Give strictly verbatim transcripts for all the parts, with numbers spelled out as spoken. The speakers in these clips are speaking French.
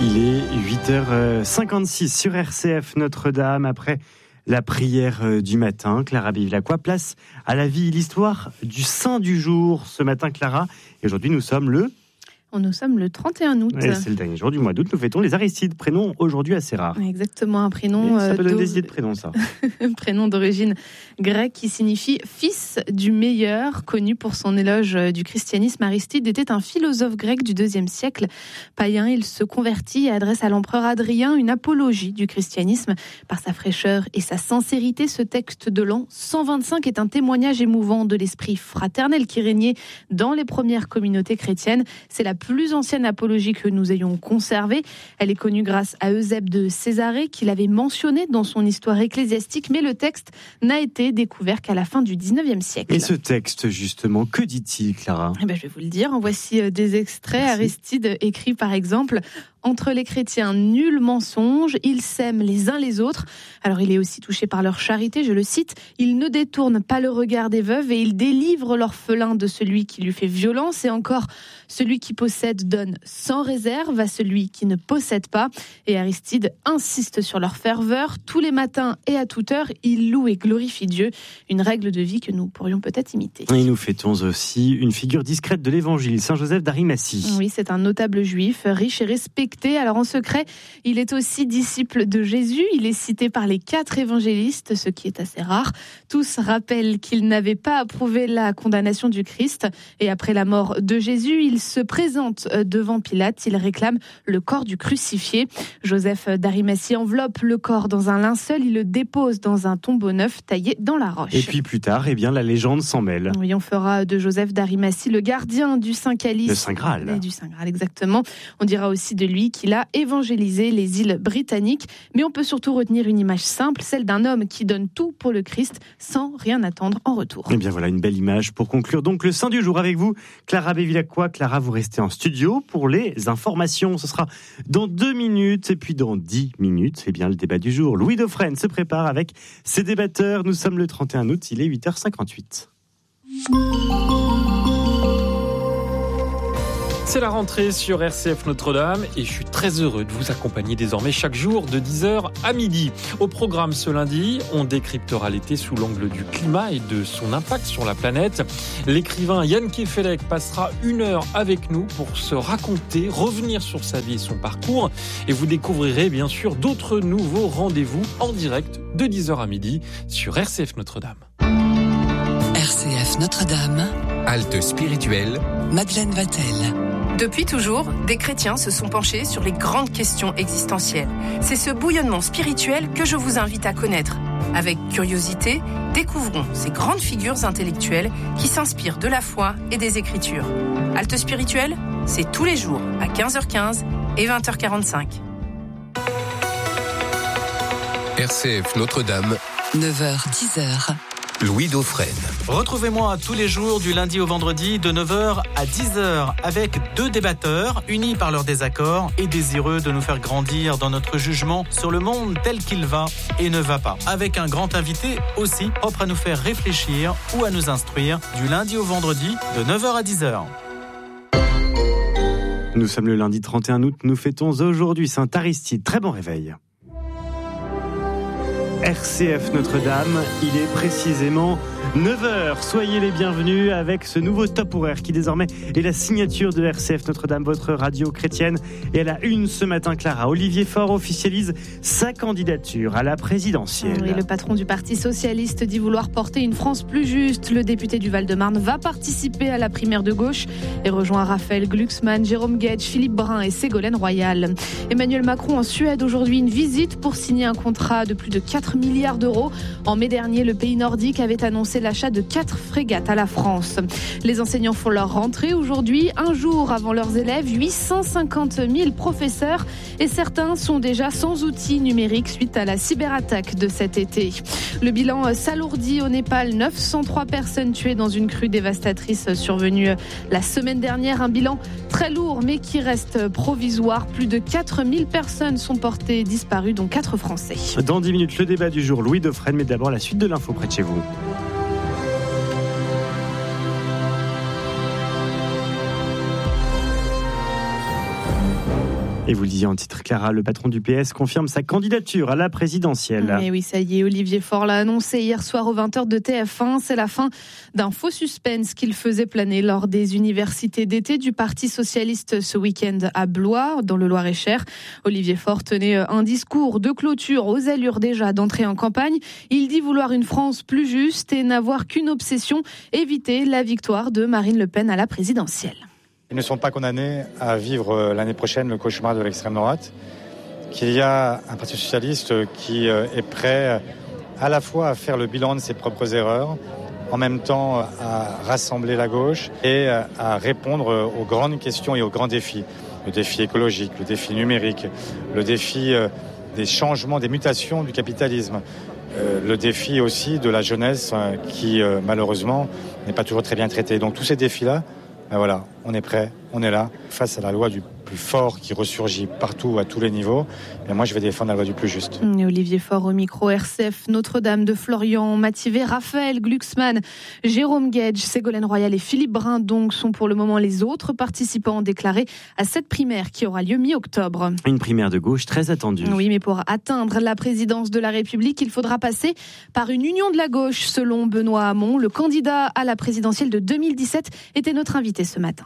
Il est huit heures cinquante-six sur R C F Notre-Dame. Après la prière du matin, Clara Bevilacqua, place à la vie et l'histoire du saint du jour. Ce matin, Clara, et aujourd'hui nous sommes le... Nous sommes le trente et un août. Et c'est le dernier jour du mois d'août. Nous fêtons les Aristides, prénom aujourd'hui assez rare. Exactement, un prénom... Et ça peut donner d'o... des idées de prénom, ça. Un prénom d'origine grecque qui signifie « fils du meilleur », connu pour son éloge du christianisme. Aristide était un philosophe grec du deuxième siècle. Païen, il se convertit et adresse à l'empereur Adrien une apologie du christianisme. Par sa fraîcheur et sa sincérité, ce texte de l'an cent vingt-cinq est un témoignage émouvant de l'esprit fraternel qui régnait dans les premières communautés chrétiennes. C'est la plus ancienne apologie que nous ayons conservée. Elle est connue grâce à Eusèbe de Césarée, qui l'avait mentionnée dans son histoire ecclésiastique, mais le texte n'a été découvert qu'à la fin du dix-neuvième siècle. Et ce texte, justement, que dit-il, Clara ? Eh ben, je vais vous le dire, en voici des extraits. Merci. Aristide écrit par exemple: entre les chrétiens, nul mensonge, ils s'aiment les uns les autres. Alors il est aussi touché par leur charité, je le cite, ils ne détournent pas le regard des veuves et ils délivrent l'orphelin de celui qui lui fait violence. Et encore, celui qui possède donne sans réserve à celui qui ne possède pas. Et Aristide insiste sur leur ferveur. Tous les matins et à toute heure, ils louent et glorifient Dieu. Une règle de vie que nous pourrions peut-être imiter. Et nous fêtons aussi une figure discrète de l'évangile, Saint Joseph d'Arimathie. Oui, c'est un notable juif, riche et respecté. Alors en secret, il est aussi disciple de Jésus. Il est cité par les quatre évangélistes, ce qui est assez rare. Tous rappellent qu'il n'avait pas approuvé la condamnation du Christ. Et après la mort de Jésus, il se présente devant Pilate. Il réclame le corps du crucifié. Joseph d'Arimathie enveloppe le corps dans un linceul. Il le dépose dans un tombeau neuf taillé dans la roche. Et puis plus tard, eh bien, la légende s'en mêle. Oui, on fera de Joseph d'Arimathie le gardien du Saint Calice. Le Saint Graal. Et du Saint Graal, exactement. On dira aussi de lui qu'il a évangélisé les îles britanniques. Mais on peut surtout retenir une image simple, celle d'un homme qui donne tout pour le Christ sans rien attendre en retour. Eh bien voilà, une belle image pour conclure donc le Saint du jour avec vous, Clara Bevilacqua. Clara, vous restez en studio pour les informations. Ce sera dans deux minutes et puis dans dix minutes, eh bien le débat du jour. Louis Dauphren se prépare avec ses débatteurs. Nous sommes le trente et un août, il est huit heures cinquante-huit. C'est la rentrée sur R C F Notre-Dame et je suis très heureux de vous accompagner désormais chaque jour de dix heures à midi. Au programme ce lundi, on décryptera l'été sous l'angle du climat et de son impact sur la planète. L'écrivain Jan Kefelec passera une heure avec nous pour se raconter, revenir sur sa vie et son parcours. Et vous découvrirez bien sûr d'autres nouveaux rendez-vous en direct de dix heures à midi sur R C F Notre-Dame. R C F Notre-Dame, halte spirituelle, Madeleine Vatel. Depuis toujours, des chrétiens se sont penchés sur les grandes questions existentielles. C'est ce bouillonnement spirituel que je vous invite à connaître. Avec curiosité, découvrons ces grandes figures intellectuelles qui s'inspirent de la foi et des Écritures. Halte spirituelle, c'est tous les jours à quinze heures quinze et vingt heures quarante-cinq. R C F Notre-Dame, neuf heures dix heures. Louis Dauphren. Retrouvez-moi tous les jours du lundi au vendredi de neuf heures à dix heures avec deux débatteurs unis par leur désaccord et désireux de nous faire grandir dans notre jugement sur le monde tel qu'il va et ne va pas. Avec un grand invité aussi propre à nous faire réfléchir ou à nous instruire du lundi au vendredi de neuf heures à dix heures. Nous sommes le lundi trente et un août, nous fêtons aujourd'hui Saint Aristide. Très bon réveil. R C F Notre-Dame, il est précisément neuf heures. Soyez les bienvenus avec ce nouveau stop horaire qui désormais est la signature de R C F Notre-Dame, votre radio chrétienne. Et à la une ce matin, Clara, Olivier Faure officialise sa candidature à la présidentielle. Oui, le patron du Parti Socialiste dit vouloir porter une France plus juste. Le député du Val-de-Marne va participer à la primaire de gauche et rejoint Raphaël Glucksmann, Jérôme Guedj, Philippe Brun et Ségolène Royal. Emmanuel Macron en Suède aujourd'hui, une visite pour signer un contrat de plus de quatre milliards d'euros. En mai dernier, le pays nordique avait annoncé l'achat de quatre frégates à la France. Les enseignants font leur rentrée aujourd'hui, un jour avant leurs élèves, huit cent cinquante mille professeurs et certains sont déjà sans outils numériques suite à la cyberattaque de cet été. Le bilan s'alourdit au Népal, neuf cent trois personnes tuées dans une crue dévastatrice survenue la semaine dernière. Un bilan très lourd mais qui reste provisoire. Plus de quatre mille personnes sont portées disparues, dont quatre Français. Dans dix minutes, le débat du jour, Louis Dauphren, mais d'abord la suite de l'info près de chez vous. Et vous le disiez en titre, Clara, le patron du P S confirme sa candidature à la présidentielle. Et oui, ça y est, Olivier Faure l'a annoncé hier soir aux vingt heures de T F un. C'est la fin d'un faux suspense qu'il faisait planer lors des universités d'été du Parti socialiste ce week-end à Blois, dans le Loir-et-Cher. Olivier Faure tenait un discours de clôture aux allures déjà d'entrée en campagne. Il dit vouloir une France plus juste et n'avoir qu'une obsession, éviter la victoire de Marine Le Pen à la présidentielle. Ils ne sont pas condamnés à vivre l'année prochaine le cauchemar de l'extrême droite, qu'il y a un Parti socialiste qui est prêt à la fois à faire le bilan de ses propres erreurs, en même temps à rassembler la gauche et à répondre aux grandes questions et aux grands défis. Le défi écologique, le défi numérique, le défi des changements, des mutations du capitalisme, le défi aussi de la jeunesse qui malheureusement n'est pas toujours très bien traitée. Donc tous ces défis-là, ben voilà, on est prêt, on est là, face à la loi du plus fort qui ressurgit partout, à tous les niveaux. Et moi, je vais défendre la loi du plus juste. Et Olivier Faure au micro, R C F Notre-Dame de Florian Mathivet, Raphaël Glucksmann, Jérôme Guedj, Ségolène Royal et Philippe Brun donc sont pour le moment les autres participants déclarés à cette primaire qui aura lieu mi-octobre. Une primaire de gauche très attendue. Oui, mais pour atteindre la présidence de la République, il faudra passer par une union de la gauche, selon Benoît Hamon. Le candidat à la présidentielle de deux mille dix-sept était notre invité ce matin.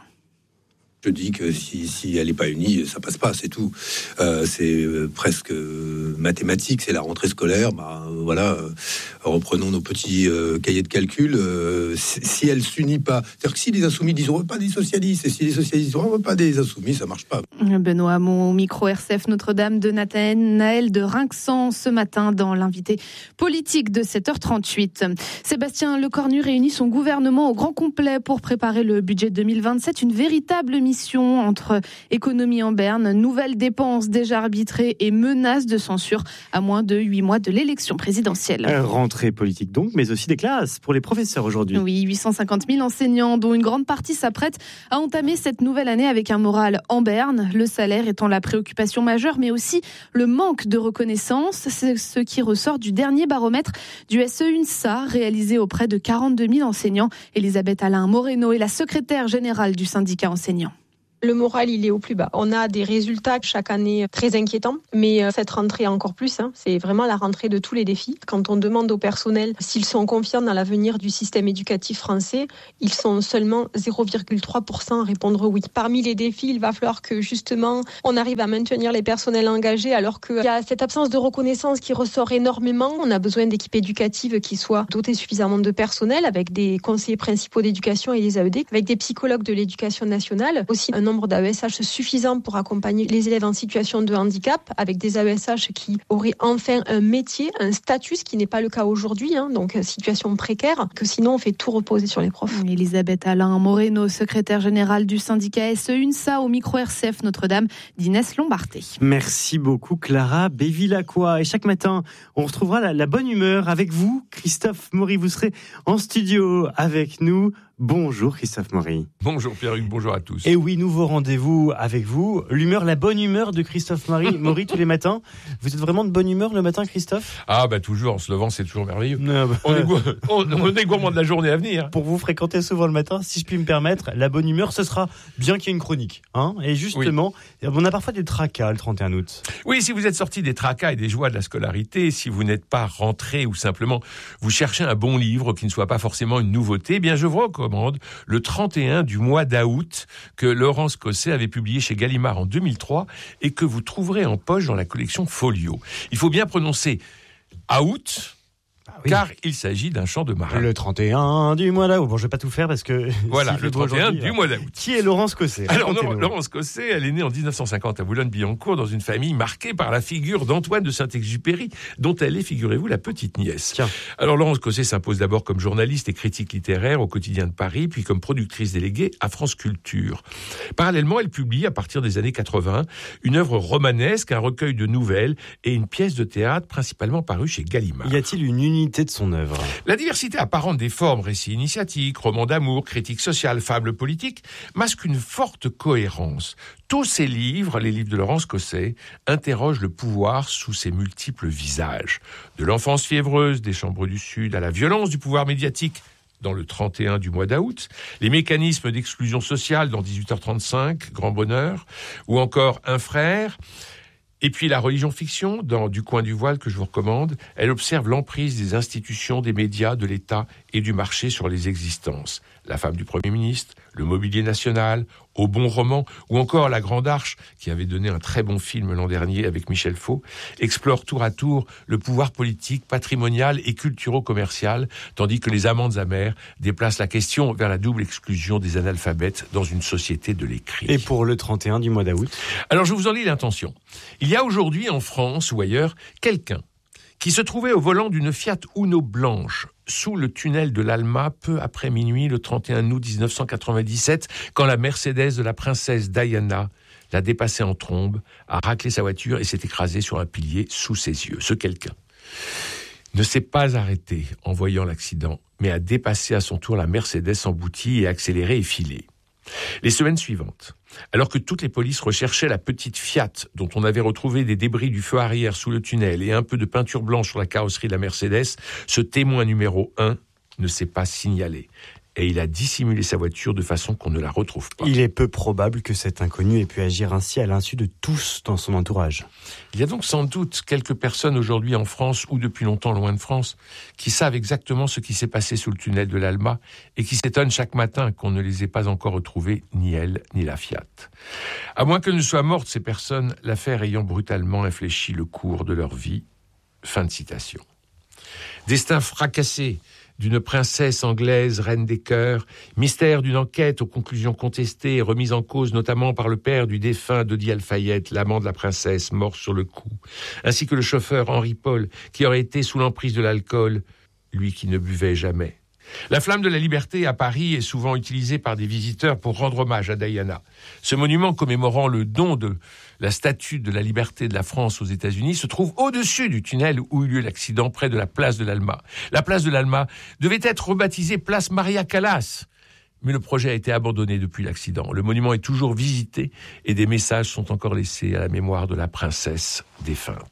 Je dis que si, si elle n'est pas unie, ça passe pas, c'est tout. Euh, c'est euh, presque euh, mathématique, c'est la rentrée scolaire. Bah, euh, voilà, euh, reprenons nos petits euh, cahiers de calcul. Euh, si, si elle s'unit pas, c'est-à-dire que si les insoumis disent on veut pas des socialistes, et si les socialistes disent on veut pas des insoumis, ça marche pas. Benoît Hamon au micro R C F Notre-Dame de Nathanaël de Rinxan ce matin dans l'invité politique de sept heures trente-huit. Sébastien Lecornu réunit son gouvernement au grand complet pour préparer le budget deux mille vingt-sept, une véritable mission entre économie en berne, nouvelles dépenses déjà arbitrées et menaces de censure à moins de huit mois de l'élection présidentielle. Euh, rentrée politique donc, mais aussi des classes pour les professeurs aujourd'hui. Oui, huit cent cinquante mille enseignants dont une grande partie s'apprête à entamer cette nouvelle année avec un moral en berne, le salaire étant la préoccupation majeure, mais aussi le manque de reconnaissance. C'est ce qui ressort du dernier baromètre du S E U N S A réalisé auprès de quarante-deux mille enseignants. Elisabeth Alain Moreno est la secrétaire générale du syndicat enseignant. Le moral, il est au plus bas. On a des résultats chaque année très inquiétants, mais cette rentrée encore plus, hein, c'est vraiment la rentrée de tous les défis. Quand on demande au personnel s'ils sont confiants dans l'avenir du système éducatif français, ils sont seulement zéro virgule trois pour cent à répondre oui. Parmi les défis, il va falloir que justement on arrive à maintenir les personnels engagés alors qu'il y a cette absence de reconnaissance qui ressort énormément. On a besoin d'équipes éducatives qui soient dotées suffisamment de personnel avec des conseillers principaux d'éducation et des A E D, avec des psychologues de l'éducation nationale, aussi un nombre d'A E S H suffisant pour accompagner les élèves en situation de handicap, avec des A E S H qui auraient enfin un métier, un statut, ce qui n'est pas le cas aujourd'hui, hein, donc situation précaire, que sinon on fait tout reposer sur les profs. Elisabeth Alain Moreno, secrétaire générale du syndicat S E U N S A au micro R C F Notre-Dame d'Inès Lombarté. Merci beaucoup Clara Bévilacqua. Et chaque matin, on retrouvera la, la bonne humeur avec vous, Christophe Maury. Vous serez en studio avec nous. Bonjour Christophe Maury. Bonjour Pierre-Hugues, bonjour à tous. Et oui, nouveau rendez-vous avec vous. L'humeur, la bonne humeur de Christophe Maury tous les matins. Vous êtes vraiment de bonne humeur le matin, Christophe ? Ah bah toujours, en se levant c'est toujours merveilleux. Ah bah... on, est go- on, on est gourmand de la journée à venir. Pour vous fréquenter souvent le matin, si je puis me permettre, la bonne humeur, ce sera bien qu'il y ait une chronique. Hein et justement, oui. On a parfois des tracas le trente et un août. Oui, si vous êtes sorti des tracas et des joies de la scolarité, si vous n'êtes pas rentré ou simplement vous cherchez un bon livre qui ne soit pas forcément une nouveauté, eh bien je vous recommande le trente et un du mois d'août que Laurence Cosset avait publié chez Gallimard en deux mille trois et que vous trouverez en poche dans la collection Folio. Il faut bien prononcer août. Ah oui. Car il s'agit d'un chant de marin. Le trente et un du mois d'août. Bon, je vais pas tout faire parce que... Voilà, le trente et un du mois d'août. Qui est Laurence Cosset ? Alors, Laurence Cosset, elle est née en dix-neuf cent cinquante à Boulogne-Billancourt dans une famille marquée par la figure d'Antoine de Saint-Exupéry, dont elle est, figurez-vous, la petite nièce. Tiens. Alors, Laurence Cosset s'impose d'abord comme journaliste et critique littéraire au Quotidien de Paris, puis comme productrice déléguée à France Culture. Parallèlement, elle publie, à partir des années quatre-vingts, une œuvre romanesque, un recueil de nouvelles et une pièce de théâtre principalement parue chez Gallimard. Y a-t-il une unité de son œuvre ? La diversité apparente des formes, récits initiatiques, romans d'amour, critiques sociales, fables politiques, masque une forte cohérence. Tous ces livres, les livres de Laurence Cosset, interrogent le pouvoir sous ses multiples visages. De l'enfance fiévreuse des chambres du Sud à la violence du pouvoir médiatique dans le trente et un du mois d'août, les mécanismes d'exclusion sociale dans dix-huit heures trente-cinq, Grand Bonheur, ou encore Un frère. Et puis la religion fiction, dans Du coin du voile que je vous recommande, elle observe l'emprise des institutions, des médias, de l'État et du marché sur les existences. La femme du Premier ministre, le mobilier national, Au bon roman, ou encore La Grande Arche, qui avait donné un très bon film l'an dernier avec Michel Faux, explore tour à tour le pouvoir politique, patrimonial et culturo-commercial, tandis que Les Amandes amères déplacent la question vers la double exclusion des analphabètes dans une société de l'écrit. Et pour le trente et un du mois d'août ? Alors je vous en lis l'intention. Il y a aujourd'hui en France ou ailleurs quelqu'un qui se trouvait au volant d'une Fiat Uno blanche sous le tunnel de l'Alma peu après minuit le trente et un août dix-neuf cent quatre-vingt-dix-sept, quand la Mercedes de la princesse Diana l'a dépassé en trombe, a raclé sa voiture et s'est écrasé sur un pilier sous ses yeux. Ce quelqu'un ne s'est pas arrêté en voyant l'accident, mais a dépassé à son tour la Mercedes emboutie et accéléré et filé. Les semaines suivantes, alors que toutes les polices recherchaient la petite Fiat dont on avait retrouvé des débris du feu arrière sous le tunnel et un peu de peinture blanche sur la carrosserie de la Mercedes, ce témoin numéro un ne s'est pas signalé. Et il a dissimulé sa voiture de façon qu'on ne la retrouve pas. Il est peu probable que cet inconnu ait pu agir ainsi à l'insu de tous dans son entourage. Il y a donc sans doute quelques personnes aujourd'hui en France, ou depuis longtemps loin de France, qui savent exactement ce qui s'est passé sous le tunnel de l'Alma et qui s'étonnent chaque matin qu'on ne les ait pas encore retrouvées, ni elle, ni la Fiat. À moins que ne soient mortes ces personnes, l'affaire ayant brutalement infléchi le cours de leur vie. Fin de citation. Destin fracassé d'une princesse anglaise, reine des cœurs, mystère d'une enquête aux conclusions contestées et remise en cause notamment par le père du défunt Dodi Al-Fayed, l'amant de la princesse, mort sur le coup, ainsi que le chauffeur Henri Paul, qui aurait été sous l'emprise de l'alcool, lui qui ne buvait jamais. La flamme de la liberté à Paris est souvent utilisée par des visiteurs pour rendre hommage à Diana. Ce monument commémorant le don de la statue de la liberté de la France aux États-Unis se trouve au-dessus du tunnel où eut lieu l'accident, près de la place de l'Alma. La place de l'Alma devait être rebaptisée place Maria Callas, mais le projet a été abandonné depuis l'accident. Le monument est toujours visité et des messages sont encore laissés à la mémoire de la princesse défunte.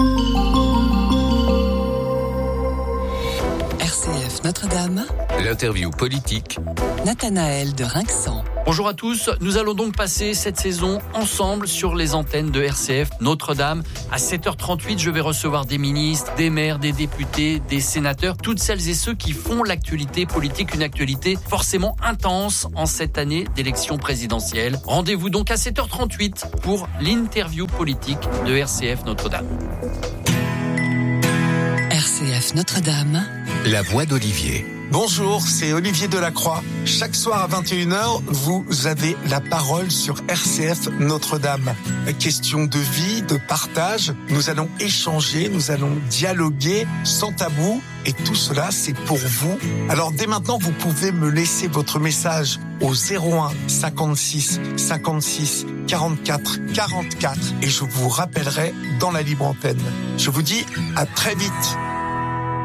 R C F Notre-Dame. L'interview politique. Nathanaël de Rinxan. Bonjour à tous, nous allons donc passer cette saison ensemble sur les antennes de R C F Notre-Dame. À sept heures trente-huit, je vais recevoir des ministres, des maires, des députés, des sénateurs, toutes celles et ceux qui font l'actualité politique, une actualité forcément intense en cette année d'élection présidentielle. Rendez-vous donc à sept heures trente-huit pour l'interview politique de R C F Notre-Dame. R C F Notre-Dame. La voix d'Olivier. Bonjour, c'est Olivier Delacroix. Chaque soir à vingt et une heures, vous avez la parole sur R C F Notre-Dame. Question de vie, de partage, nous allons échanger, nous allons dialoguer sans tabou. Et tout cela, c'est pour vous. Alors dès maintenant, vous pouvez me laisser votre message au zéro un cinquante-six cinquante-six quarante-quatre quarante-quatre et je vous rappellerai dans la libre antenne. Je vous dis à très vite.